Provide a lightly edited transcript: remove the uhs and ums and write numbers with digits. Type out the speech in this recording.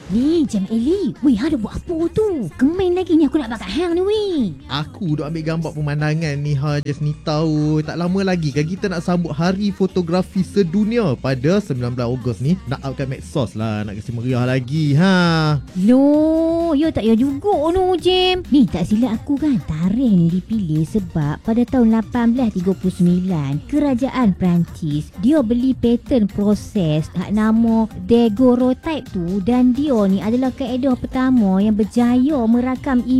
Ni Jam Eli. Weh, ada buat apa tu? Kemen lagi ni aku nak bakar hang ni weh. Aku duk ambil gambar pemandangan ni just ni tahu. Tak lama lagi kan kita nak sambut Hari Fotografi Sedunia pada 19 Ogos ni. Nak out kat Medsos lah, nak kasi meriah lagi Loh, ya tak ya juga no Jam. Ni tak silap aku kan, tarikh ni dipilih sebab pada tahun 1839 Kerajaan Perancis dia beli paten proses hak nama daguerreotype tu, dan dia ni adalah kaedah pertama yang berjaya merakam